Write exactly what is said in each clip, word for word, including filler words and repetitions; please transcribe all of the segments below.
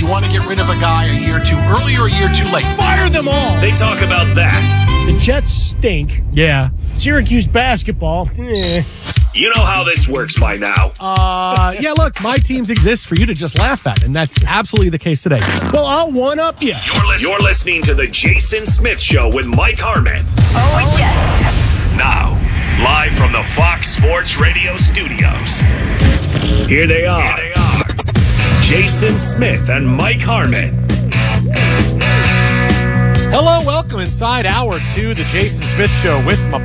You want to get rid of a guy a year too early or a year too late? Fire them all. They talk about that. The Jets stink. Yeah. Syracuse basketball. Eh. You know how this works by now. Uh, yeah, look, my teams exist for you to just laugh at, and that's absolutely the case today. Well, I'll one-up you. You're, li- You're listening to The Jason Smith Show with Mike Harmon. Oh, yes. Now, live from the Fox Sports Radio studios. Here they are. Here they are. Jason Smith and Mike Harmon. Hello, welcome inside hour two, The Jason Smith Show with my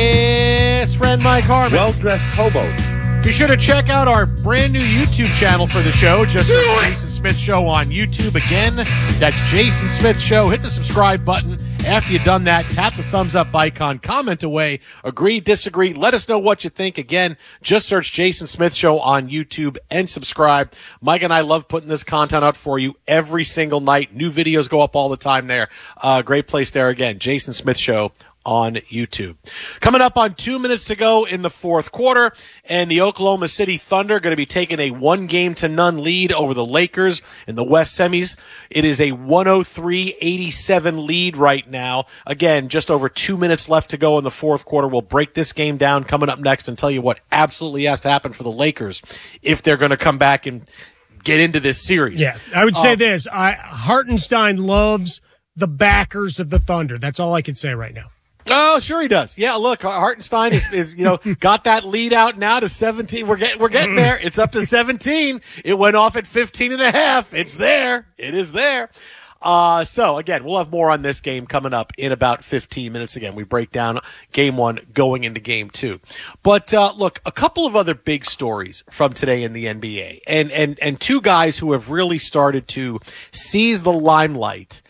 best friend Mike Harmon. Well-dressed hobos. Be sure to check out our brand new YouTube channel for the show. Just search Jason Smith Show on YouTube. Again, that's Jason Smith Show. Hit the subscribe button. After you've done that, tap the thumbs up icon, comment away, agree, disagree, let us know what you think. Again, just search Jason Smith Show on YouTube and subscribe. Mike and I love putting this content out for you every single night. New videos go up all the time there. Uh, great place there again, Jason Smith Show on YouTube. Coming up on two minutes to go in the fourth quarter, and the Oklahoma City Thunder going to be taking a one game to none lead over the Lakers in the West semis. It is a one oh three eighty-seven lead right now. Again, just over two minutes left to go in the fourth quarter. We'll break this game down coming up next and tell you what absolutely has to happen for the Lakers if they're going to come back and get into this series. Yeah, I would say Um, this. I, Hartenstein loves the backers of the Thunder. That's all I can say right now. Oh, sure he does. Yeah, look, Hartenstein is, is, you know, got that lead out now to seventeen. We're getting, we're getting there. It's up to seventeen. It went off at fifteen and a half. It's there. It is there. Uh, so again, we'll have more on this game coming up in about fifteen minutes. Again, we break down game one going into game two. But, uh, look, a couple of other big stories from today in the N B A and, and, and two guys who have really started to seize the limelight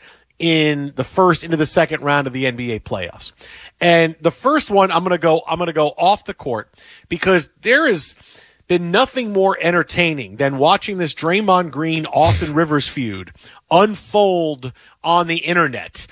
in the first into the second round of the N B A playoffs. And the first one, I'm going to go, I'm going to go off the court because there has been nothing more entertaining than watching this Draymond Green, Austin Rivers feud unfold on the internet.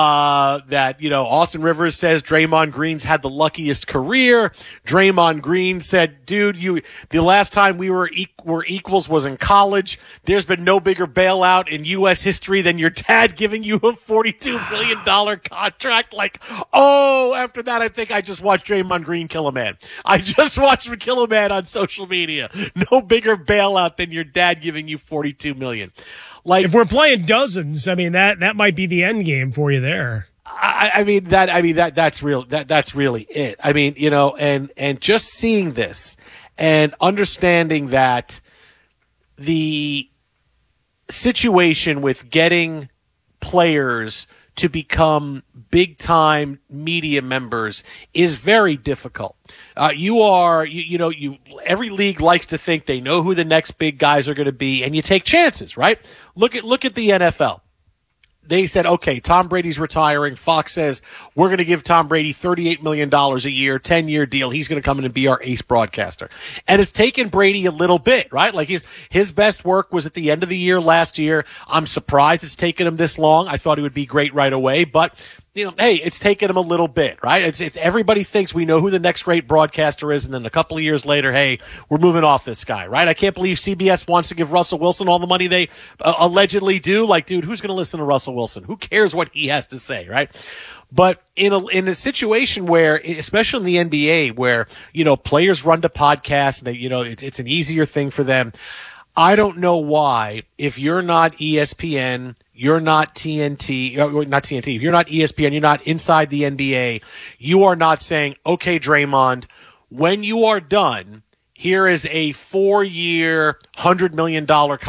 Uh, that, you know, Austin Rivers says Draymond Green's had the luckiest career. Draymond Green said, dude, you, the last time we were, e- were equals was in college. There's been no bigger bailout in U S history than your dad giving you a forty-two million dollars contract. Like, oh, after that, I think I just watched Draymond Green kill a man. I just watched him kill a man on social media. No bigger bailout than your dad giving you forty-two million dollars. Like, if we're playing dozens, I mean, that, that might be the end game for you there. I, I mean, that, I mean, that, that's real, that, that's really it. I mean, you know, and, and just seeing this and understanding that the situation with getting players to become big time media members is very difficult. Uh, you are, you, you know, you, every league likes to think they know who the next big guys are going to be, and you take chances, right? Look at, look at the N F L. They said, okay, Tom Brady's retiring. Fox says, we're going to give Tom Brady thirty-eight million dollars a year, ten-year deal. He's going to come in and be our ace broadcaster. And it's taken Brady a little bit, right? Like his, his best work was at the end of the year last year. I'm surprised it's taken him this long. I thought he would be great right away, but you know, hey, it's taken him a little bit, right? It's, it's everybody thinks we know who the next great broadcaster is, and then a couple of years later, hey, we're moving off this guy, right? I can't believe C B S wants to give Russell Wilson all the money they uh, allegedly do. Like, dude, who's going to listen to Russell Wilson? Who cares what he has to say, right? But in a, in a situation where, especially in the N B A, where, you know, players run to podcasts, they, you know, it's, it's an easier thing for them. I don't know why, if you're not E S P N, you're not T N T, not T N T, if you're not E S P N, you're not inside the N B A, you are not saying, okay, Draymond, when you are done, here is a four-year, one hundred million dollars